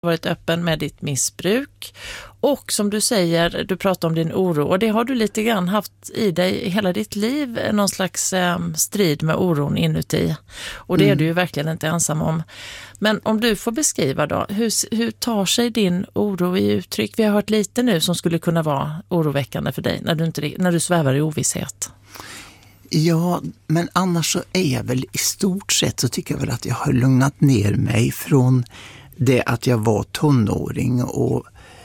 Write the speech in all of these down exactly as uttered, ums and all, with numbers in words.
varit öppen med ditt missbruk och som du säger, du pratar om din oro och det har du lite grann haft i dig hela ditt liv, någon slags eh, strid med oron inuti och det mm. är du ju verkligen inte ensam om. Men om du får beskriva då, hur, hur tar sig din oro i uttryck? Vi har hört lite nu som skulle kunna vara oroväckande för dig när du, inte, när du svävar i ovisshet. Ja, men annars så är jag väl i stort sett så tycker jag väl att jag har lugnat ner mig från det att jag var tonåring och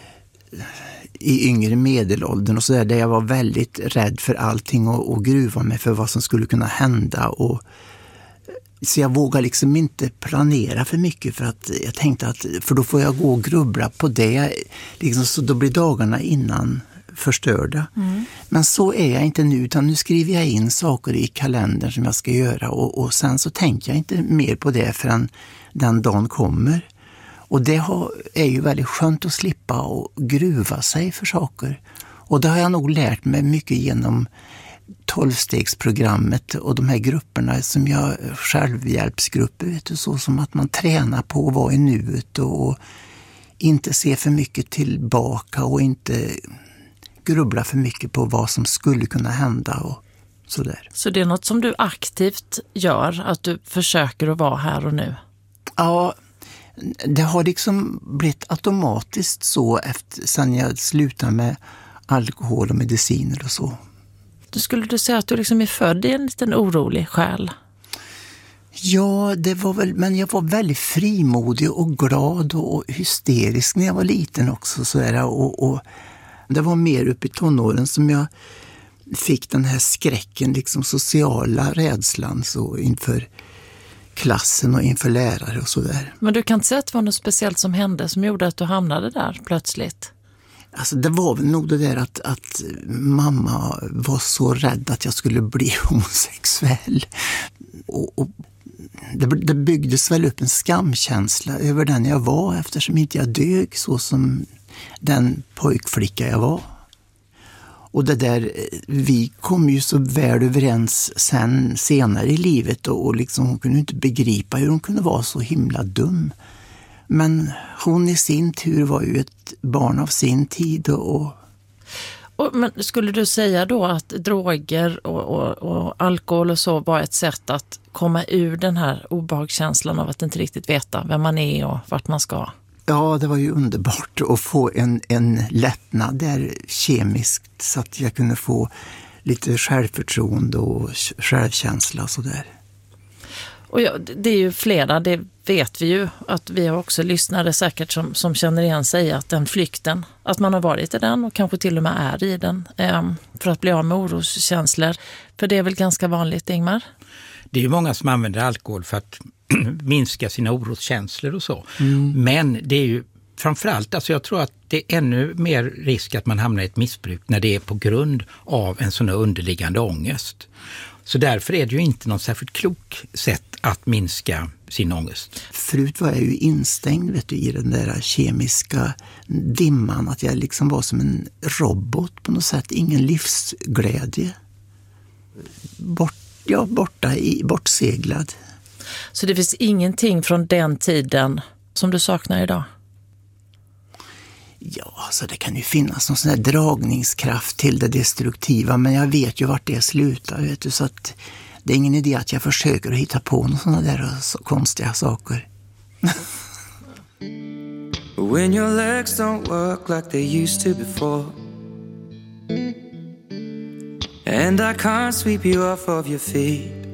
i yngre medelåldern och så där, där jag var väldigt rädd för allting och, och gruva mig för vad som skulle kunna hända och så jag vågar liksom inte planera för mycket för att jag tänkte att för då får jag gå och grubbla på det liksom, så då blir dagarna innan förstörda. Mm. Men så är jag inte nu utan nu skriver jag in saker i kalendern som jag ska göra och, och sen så tänker jag inte mer på det förrän den dagen kommer. Och det har, är ju väldigt skönt att slippa och gruva sig för saker. Och det har jag nog lärt mig mycket genom tolvstegsprogrammet och de här grupperna som jag självhjälpsgrupper, vet du, så som att man tränar på att vara i nuet och, och inte se för mycket tillbaka och inte grubbla för mycket på vad som skulle kunna hända och sådär. Så det är något som du aktivt gör, att du försöker att vara här och nu? Ja, det har liksom blivit automatiskt så efter, sen jag slutade med alkohol och mediciner och så. Då skulle du säga att du liksom är född i en liten orolig själ? Ja, det var väl, men jag var väldigt frimodig och glad och hysterisk när jag var liten också. Så där, och, och det var mer upp i tonåren som jag fick den här skräcken, liksom sociala rädslan så inför klassen och inför lärare och sådär. Men du kan inte säga att det var något speciellt som hände som gjorde att du hamnade där plötsligt? Alltså det var väl nog det där att, att mamma var så rädd att jag skulle bli homosexuell. Och, och det, det byggdes väl upp en skamkänsla över den jag var eftersom inte jag dög så som den pojkflicka jag var. Och det där, vi kom ju så väl överens sen senare i livet och, och liksom hon kunde inte begripa hur hon kunde vara så himla dum. Men hon i sin tur var ju ett barn av sin tid. Och... och men skulle du säga då att droger och, och, och alkohol och så var ett sätt att komma ur den här obehagskänslan av att inte riktigt veta vem man är och vart man ska? Ja, det var ju underbart att få en, en lättnad där kemiskt så att jag kunde få lite självförtroende och självkänsla och sådär. Och ja, det är ju flera, det vet vi ju, att vi har också lyssnare säkert som, som känner igen sig att den flykten, att man har varit i den och kanske till och med är i den eh, för att bli av med oroskänslor. För det är väl ganska vanligt, Ingmar? Det är ju många som använder alkohol för att minska sina oroskänslor och så. Mm. Men det är ju framförallt, alltså jag tror att det är ännu mer risk att man hamnar i ett missbruk när det är på grund av en sån här underliggande ångest. Så därför är det ju inte något särskilt klok sätt att minska sin ångest. Förut var jag ju instängd, vet du, i den där kemiska dimman. Att jag liksom var som en robot på något sätt. Ingen livsglädje. Bort, ja, borta i, bortseglad. Så det finns ingenting från den tiden som du saknar idag? Ja, så det kan ju finnas någon sån här dragningskraft till det destruktiva, men jag vet ju vart det slutar, vet du, så att det är ingen idé att jag försöker att hitta på några sådana där så konstiga saker. When your legs don't work like they used to before, and I can't sweep you off of your feet,